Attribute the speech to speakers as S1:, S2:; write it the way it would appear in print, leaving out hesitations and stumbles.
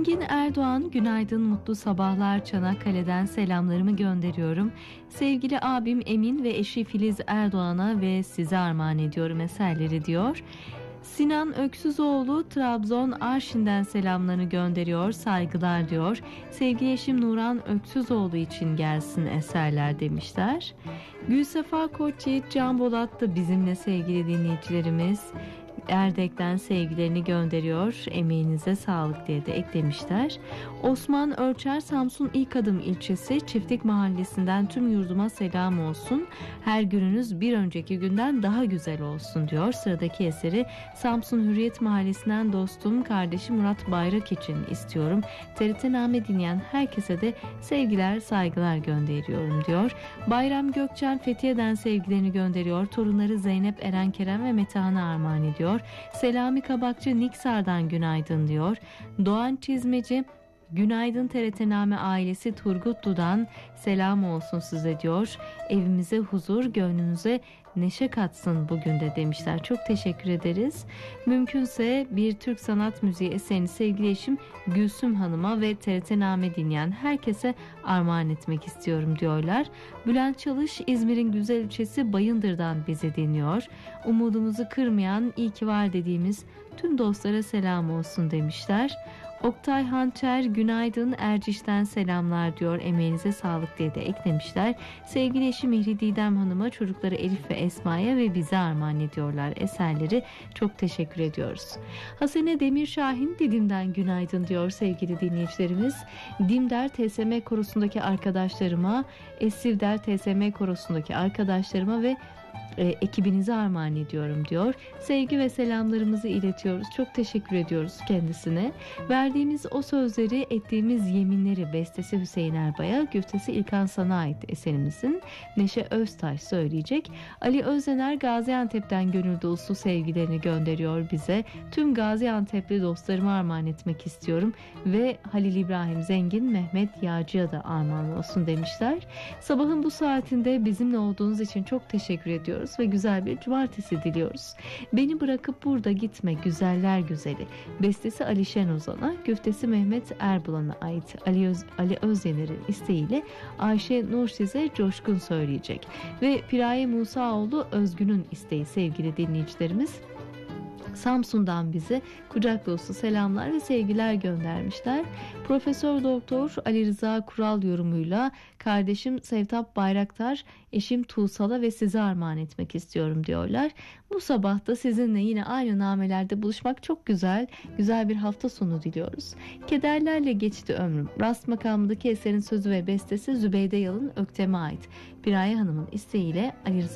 S1: Engin Erdoğan, günaydın, mutlu sabahlar, Çanakkale'den selamlarımı gönderiyorum. Sevgili abim Emin ve eşi Filiz Erdoğan'a ve size armağan ediyorum eserleri diyor. Sinan Öksüzoğlu Trabzon Arşin'den selamlarını gönderiyor, saygılar diyor. Sevgili eşim Nuran Öksüzoğlu için gelsin eserler demişler. Gülsefa Koçyiğit Can Bolat da bizimle sevgili dinleyicilerimiz. Erdek'ten sevgilerini gönderiyor. Emeğinize sağlık diye de eklemişler. Osman Örçer Samsun İlkadım ilçesi Çiftlik Mahallesi'nden tüm yurduma selam olsun. Her gününüz bir önceki günden daha güzel olsun diyor. Sıradaki eseri Samsun Hürriyet Mahallesi'nden dostum, kardeşim Murat Bayrak için istiyorum. TRT-Name dinleyen herkese de sevgiler, saygılar gönderiyorum diyor. Bayram Gökçen Fethiye'den sevgilerini gönderiyor. Torunları Zeynep, Eren Kerem ve Metehan'a armağan ediyor. Selami Kabakçı Niksar'dan günaydın diyor. Doğan Çizmeci günaydın TRT-Name ailesi Turgutlu'dan selam olsun size diyor. Evimize huzur, gönlünüze neşe katsın bugün de demişler. Çok teşekkür ederiz. Mümkünse bir Türk sanat müziği eserini sevgili eşim Gülsüm Hanım'a ve TRT-Name dinleyen herkese armağan etmek istiyorum diyorlar. Bülent Çalış İzmir'in güzel ilçesi Bayındır'dan bizi dinliyor. Umudumuzu kırmayan, iyi ki var dediğimiz tüm dostlara selam olsun demişler. Oktay Hançer günaydın Erciş'ten selamlar diyor, emeğinize sağlık diye de eklemişler. Sevgili eşi Mihri Didem Hanım'a, çocukları Elif ve Esma'ya ve bize armağan ediyorlar eserleri. Çok teşekkür ediyoruz. Hasene Demir Şahin Didim'den günaydın diyor sevgili dinleyicilerimiz. Dimder TSM Korosu'ndaki arkadaşlarıma, Esivder TSM Korosu'ndaki arkadaşlarıma ve ekibinize armağan ediyorum diyor. Sevgi ve selamlarımızı iletiyoruz. Çok teşekkür ediyoruz kendisine. Verdiğimiz o sözleri, ettiğimiz yeminleri bestesi Hüseyin Erbay'a, güftesi İlkan San'a ait eserimizin Neşe Öztaş söyleyecek. Ali Özdener Gaziantep'ten gönül dolusu sevgilerini gönderiyor bize. Tüm Gaziantep'li dostlarıma armağan etmek istiyorum ve Halil İbrahim Zengin, Mehmet Yağcı'ya da armağan olsun demişler. Sabahın bu saatinde bizimle olduğunuz için çok teşekkür ediyoruz ve güzel bir cumartesi diliyoruz. Beni bırakıp burada gitme güzeller güzeli. Bestesi Ali Şen Ozan'a, güftesi Mehmet Erbulan'a ait. Ali Özyener'in isteğiyle Ayşe Nurşiz'e Coşkun söyleyecek. Ve Piraye Musaoğlu Özgün'ün isteği sevgili dinleyicilerimiz. Samsun'dan bize kucak dolusu selamlar ve sevgiler göndermişler. Profesör Doktor Ali Rıza Kural yorumuyla kardeşim Sevtap Bayraktar, eşim Tuğsal'a ve size armağan etmek istiyorum diyorlar. Bu sabah da sizinle yine aynı namelerde buluşmak çok güzel. Güzel bir hafta sonu diliyoruz. Kederlerle geçti ömrüm. Rast makamındaki eserin sözü ve bestesi Zübeyde Yalın Öktem'e ait. Piraye Hanım'ın isteğiyle Ali Rıza